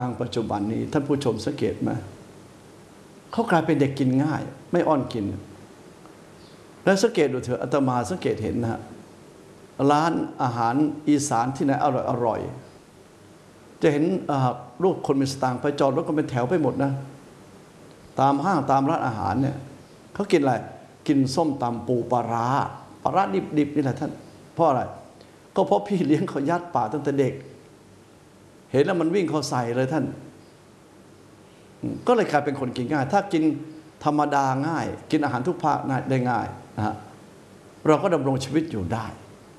ทางปัจจุบันนี้ท่านผู้ชมสังเกตไหมเขากลายเป็นเด็กกินง่ายไม่อ้อนกินแล้วสังเกตดูเถอะอาตมาสังเกตเห็นนะฮะร้านอาหารอีสานที่ไหนอร่อยจะเห็นรูปคนมีสตางค์ไปจอดรถก็เป็นแถวไปหมดนะตามห้างตามร้านอาหารเนี่ยเขากินอะไรกินส้มตำปูปลาร้าดิบนี่แหละท่านเพราะอะไรก็เพราะพี่เลี้ยงเขายัดปากตั้งแต่เด็กเห็นแล้วมันวิ่งเข้าใส่เลยท่านก็เลยกลายเป็นคนกินง่ายถ้ากินธรรมดาง่ายกินอาหารทุกภาคได้ง่ายนะฮะเราก็ดำรงชีวิตอยู่ได้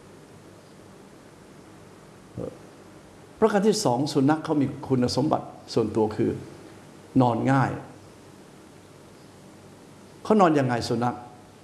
ประการที่สองสุนัขเขามีคุณสมบัติส่วนตัวคือนอนง่ายเขานอนยังไงสุนัข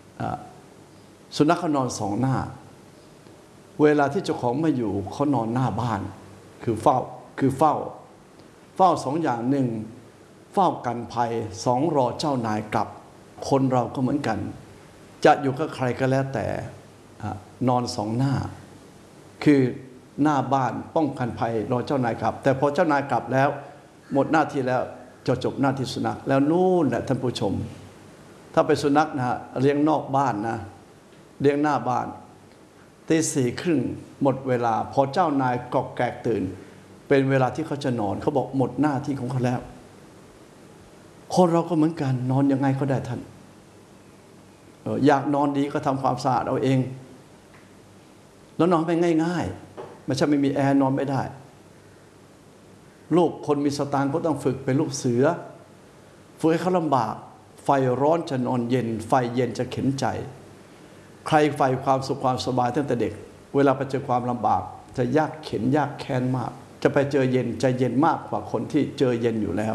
เขานอนสองหน้าเวลาที่เจ้าของไม่อยู่เขานอนหน้าบ้านคือเฝ้าสองอย่างหนึ่งเฝ้ากันภัยสองรอเจ้านายกลับคนเราก็เหมือนกันจะอยู่กับใครก็แล้วแต่นอนสองหน้าคือหน้าบ้านป้องกันภัยรอเจ้านายกลับแต่พอเจ้านายกลับแล้วหมดหน้าที่แล้วจะจบหน้าที่สุนัขแล้วนู่นแหละท่านผู้ชมถ้าเป็นสุนัขนะฮะเลี้ยงนอกบ้านนะเลี้ยงหน้าบ้านตีสี่ครึ่งหมดเวลาพอเจ้านายกอกแกกตื่นเป็นเวลาที่เขาจะนอนเขาบอกหมดหน้าที่ของเขาแล้วคนเราก็เหมือนกันนอนยังไงก็ได้ท่านอยากนอนดีก็ทำความสะอาดเอาเองแล้วนอนไปง่ายๆไม่ใช่ไม่มีแอร์นอนไม่ได้ลูกคนมีสตางค์ก็ต้องฝึกเป็นลูกเสือฝึกให้เขาลำบากไฟร้อนจะนอนเย็นไฟเย็นจะเข็นใจใครไฟความสุขความสบายตั้งแต่เด็กเวลาไปเจอความลำบากจะยากเข็นยากแค้นมากจะไปเจอเย็นใจเย็นมากกว่าคนที่เจอเย็นอยู่แล้ว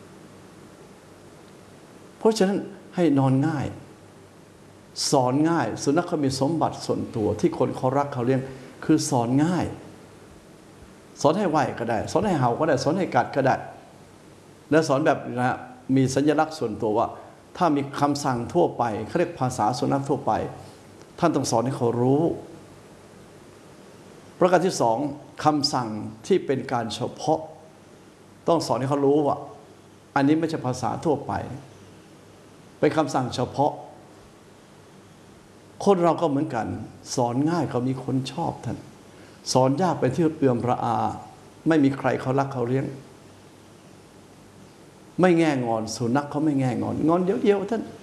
เพราะฉะนั้นให้นอนง่ายสอนง่ายสุนัขเขามีสมบัติส่วนตัวที่คนเขารักเขาเลี้ยงคือสอนง่ายสอนให้ไหวก็ได้สอนให้เห่าก็ได้สอนให้กัดก็ได้และสอนแบบนะมีสัญลักษณ์ส่วนตัวว่าถ้ามีคำสั่งทั่วไปเขาเรียกภาษาสุนัขทั่วไปท่านต้องสอนให้เขารู้ประการที่สองคำสั่งที่เป็นการเฉพาะต้องสอนให้เขารู้ว่าอันนี้ไม่ใช่ภาษาทั่วไปเป็นคำสั่งเฉพาะคนเราก็เหมือนกันสอนง่ายเขามีคนชอบท่านสอนยากเป็นที่เอื่อมระอาไม่มีใครเขารักเขาเลี้ยงไม่แง่งอนสุนัขเขาไม่แง่งอนงอนเยอะๆท่าน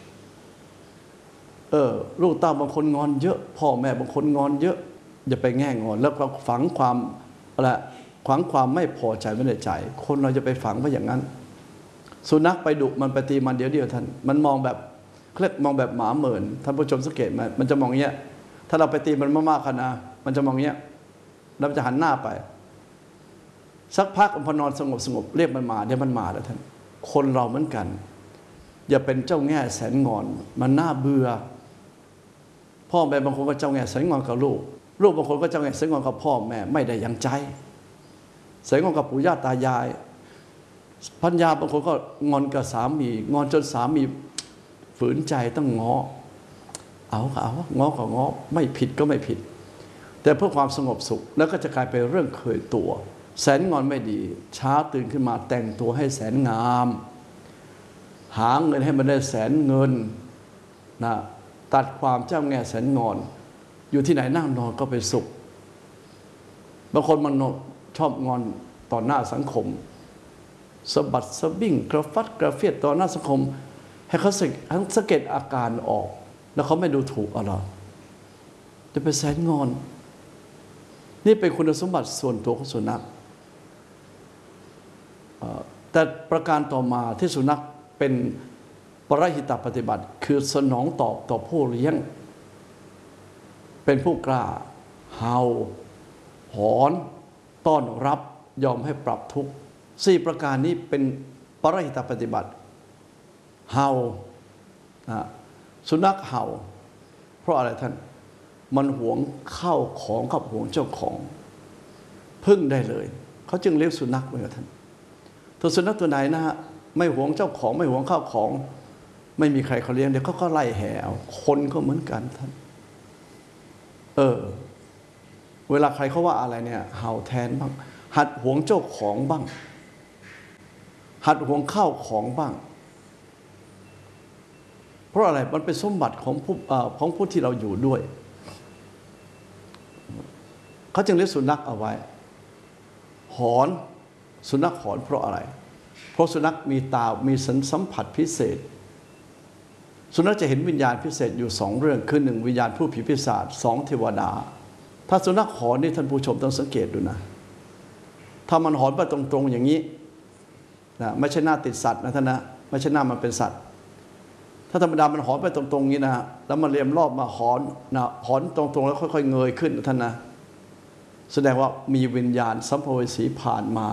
ลูกเต้าบางคนงอนเยอะพ่อแม่บางคนงอนเยอะอย่าไปแง่งอนแล้วก็ฝังความไม่พอใจไว้ในใจคนเราจะไปฝังไว้อย่างนั้นสุนัขไปดุมันไปตีมันเดียวท่านมันมองแบบเครียดมองแบบหมาเหมินท่านผู้ชมสังเกตไหมมันจะมองเงี้ยถ้าเราไปตีมันมากๆขนาดมันจะมองเงี้ยเราจะหันหน้าไปสักพักพอนอนสงบเรียกมันมาเดี๋ยวมันมาแล้วท่านคนเราเหมือนกันอย่าเป็นเจ้าแง่แสนงอนมันน่าเบื่อพ่อแม่บางคนก็เจ้าแง่แสนงอนกับลูกบางคนก็เจ้าแง่แสนงอนกับพ่อแม่ไม่ได้ยังใจแสนงอนกับปู่ย่าตายายภรรยาบางคนก็งอนกับสามีงอนจนสามีฝืนใจต้องง้อเอาง้อก็ง้อไม่ผิดก็ไม่ผิดแต่เพื่อความสงบสุขแล้วก็จะกลายเป็นเรื่องเคยตัวแสนงอนไม่ดีเช้าตื่นขึ้นมาแต่งตัวให้แสนงามหาเงินให้มันได้แสนเงินนะตัดความเจ้าแง่แสนงอนอยู่ที่ไหนนั่งนอนก็เป็นสุขบางคนมันชอบงอนต่อหน้าสังคมสะบัดสะบิ้งกระฟัดกระเฟียดต่อหน้าสังคมให้เขาสังเกตอาการออกแล้วเขาไม่ดูถูกอะไรจะเป็นแสนงอนนี่เป็นคุณสมบัติส่วนตัวของสุนัขแต่ประการต่อมาที่สุนัขเป็นปรหิตปฏิบัติคือสนองตอบต่อผู้เลี้ยงเป็นผู้กล้าเห่าหอนต้อนรับยอมให้ปรับทุกข์4ประการนี้เป็นปรหิตปฏิบัติเห่าสุนัขเห่าเพราะอะไรท่านมันหวงข้าวของกับหวงเจ้าของพึ่งได้เลยเขาจึงเลี้ยงสุนัขไว้กับท่านตัวสุนัขตัวไหนนะฮะไม่หวงเจ้าของไม่หวงข้าวของไม่มีใครเขาเลี้ยงเดี๋ยวเขาก็ไล่แห่เอาคนก็เหมือนกันท่านเวลาใครเขาว่าอะไรเนี่ยเห่าแทนบ้างหัดหวงเจ้าของบ้างหัดห่วงข้าวของบ้างเพราะอะไรมันเป็นสมบัติของผู้ที่เราอยู่ด้วยเขาจึงเลี้ยงสุนัขเอาไว้หอนสุนัขหอนเพราะอะไรเพราะสุนัขมีตามีสัมผัสพิเศษสุนัขจะเห็นวิญญาณพิเศษอยู่2 เรื่องคือ1วิญญาณผู้ผีปีศาจ2เทวดาถ้าสุนัขหอนนี่ท่านผู้ชมต้องสังเกตดูนะถ้ามันหอนไปตรงๆอย่างนี้นะไม่ใช่หน้าติดสัตว์นะท่านนะไม่ใช่หน้ามันเป็นสัตว์ถ้าธรรมดามันหอนไปตรงๆนี้นะแล้วมันเรียมรอบมาหอนนะหอนตรงๆแล้วค่อยๆเงยขึ้นท่านนะแสดงว่ามีวิญญาณสัมภเวสีผ่านมา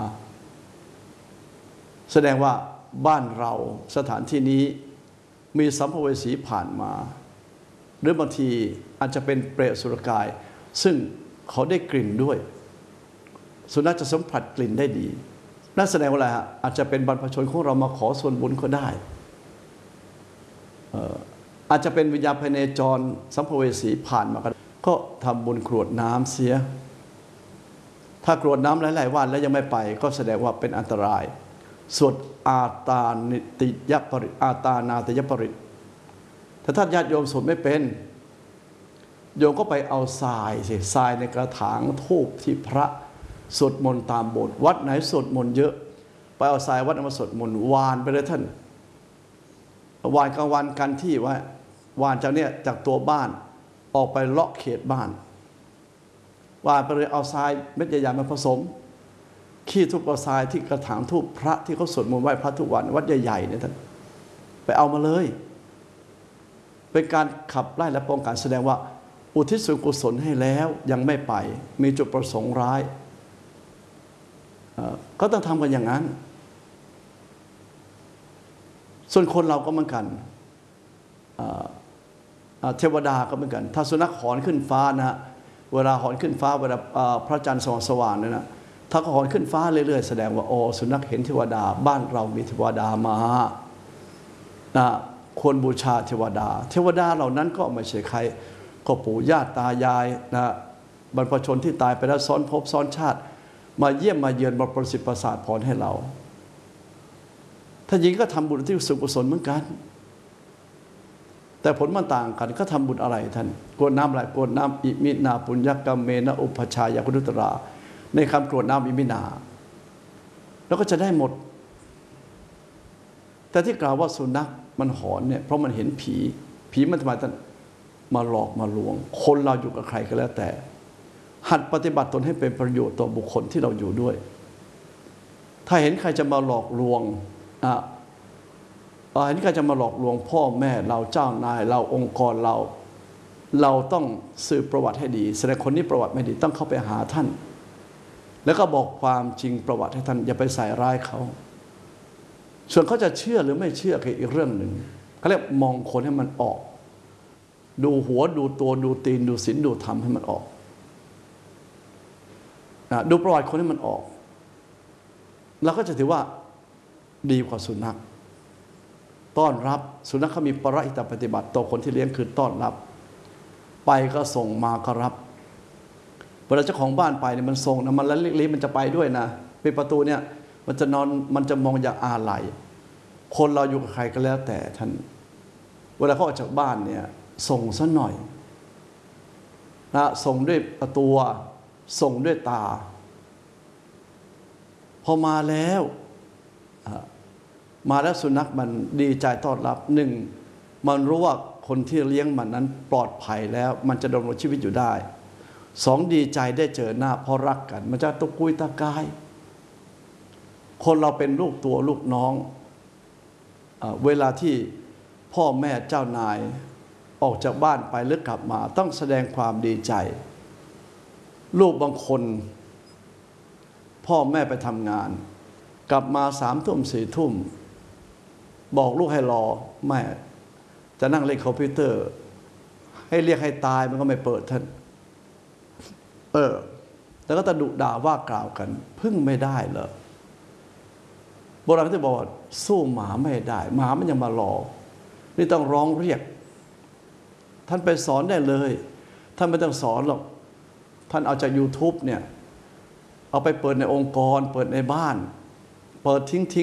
แสดงว่าบ้านเราสถานที่นี้มีสัมภเวสีผ่านมาหรือบางทีอาจจะเป็นเปรตสุรกายซึ่งเขาได้กลิ่นด้วยสุนัขจะสัมผัสกลิ่นได้ดีนั่นแสดงว่าอะไรฮะอาจจะเป็นบรรพชนของเรามาขอส่วนบุญก็ได้อาจจะเป็นวิญญาณภายในจรสัมภเวสีผ่านมาก็ทำบุญกรวดน้ำเสียถ้ากรวดน้ำหลายๆวันแล้วยังไม่ไปก็แสดงว่าเป็นอันตรายสวดอาตานิติยปริอาตานาติยปริแต่ถ้าญาติโยมสวดไม่เป็นโยมก็ไปเอาทรายสิทรายในกระถางธูปที่พระสวดมนต์ตามโบสถ์วัดไหนสวดมนต์เยอะไปเอาทรายวัดมาสวดมนต์วานไปเลยท่านวานกลางวันกันที่ว่าวานจากเนี้ยจากตัวบ้านออกไปเลาะเขตบ้านวานไปเลยเอาทรายเม็ดใหญ่ๆมาผสมขี้ทุบเอาทรายที่กระถางทูบพระที่เขาสวดมนต์ไหว้พระทุกวันวัดใหญ่ๆเนี่ยท่านไปเอามาเลยเป็นการขับไล่และป้องกันแสดงว่าอุทิศส่วนกุศลให้แล้วยังไม่ไปมีจุดประสงค์ร้ายก็ต้องทำกันอย่างนั้นส่วนคนเราก็เหมือนกันเทวดาก็เหมือนกันถ้าสุนัขหอนขึ้นฟ้านะฮะเวลาหอนขึ้นฟ้าเวลาพระจันทร์สว่างๆเนี่ยนะถ้าเขาหอนขึ้นฟ้าเรื่อยๆแสดงว่าโอ้สุนัขเห็นเทวดาบ้านเรามีเทวดามาควรบูชาเทวดาเทวดาเหล่านั้นก็ไม่ใช่ใครก็ปู่ย่าตายายนะบรรพชนที่ตายไปแล้วซ้อนภพซ้อนชาติมาเยี่ยมมาเยือนมาประสิทธิ์ประสาทพรให้เราถ้าหญิงก็ทำบุญที่สุกุศลเหมือนกันแต่ผลมันต่างกันก็ทำบุญอะไรท่านกรวดน้ำอะไรกรวดน้ำอิมินาปุญญกรรมเมนะอุปชายาคุนุตราในคำกรวดน้ำอิมินาแล้วก็จะได้หมดแต่ที่กล่าวว่าสุนัขมันหอนเนี่ยเพราะมันเห็นผีมันทำไมท่านมาหลอกมาลวงคนเราอยู่กับใครก็แล้วแต่หัดปฏิบัติตนให้เป็นประโยชน์ต่อบุคคลที่เราอยู่ด้วยถ้าเห็นใครจะมาหลอกลวงเห็นใครจะมาหลอกลวงพ่อแม่เราเจ้านายเราองค์กรเราต้องสืบประวัติให้ดีแสดงคนนี้ประวัติไม่ดีต้องเข้าไปหาท่านแล้วก็บอกความจริงประวัติให้ท่านอย่าไปใส่ร้ายเขาส่วนเขาจะเชื่อหรือไม่เชื่อคืออีกเรื่องหนึ่งเขาเรียกมองคนให้มันออกดูหัวดูตัวดูตีนดูศีลดูธรรมให้มันออกดูประวัติคนให้มันออกแล้วก็จะถือว่าดีกว่าสุนัขต้อนรับสุนัขเขามีปรหิตปฏิบัติต่อคนที่เลี้ยงคือต้อนรับไปก็ส่งมาก็รับเวลาเจ้าของบ้านไปเนี่ยมันส่งนะมันแล้วเล็กๆมันจะไปด้วยนะปิดประตูเนี่ยมันจะนอนมันจะมองอย่างอาลัยคนเราอยู่กับใครก็แล้วแต่ท่านเวลาเขาออกจากบ้านเนี่ยส่งซะหน่อยนะส่งด้วยตัวส่งด้วยตาพอมาแล้วสุนัขมันดีใจต้อนรับหนึ่งมันรู้ว่าคนที่เลี้ยงมันนั้นปลอดภัยแล้วมันจะดำรงชีวิตอยู่ได้สองดีใจได้เจอหน้าเพราะรักกันมันจะตะกุยตะกายคนเราเป็นลูกตัวลูกน้องเวลาที่พ่อแม่เจ้านายออกจากบ้านไปหรือกลับมาต้องแสดงความดีใจลูกบางคนพ่อแม่ไปทำงานกลับมา3 ทุ่ม 4 ทุ่มบอกลูกให้รอแม่จะนั่งเล่นคอมพิวเตอร์ให้เรียกให้ตายมันก็ไม่เปิดท่านแล้วก็ตะดุด่าว่ากล่าวกันพึ่งไม่ได้เหรอโบราณที่บอกว่าสู้หมาไม่ได้หมามันยังมารอนี่ต้องร้องเรียกท่านไปสอนได้เลยท่านไม่ต้องสอนหรอกท่านเอาจาก YouTube เนี่ยเอาไปเปิดในองค์กรเปิดในบ้านเปิดทิ้ง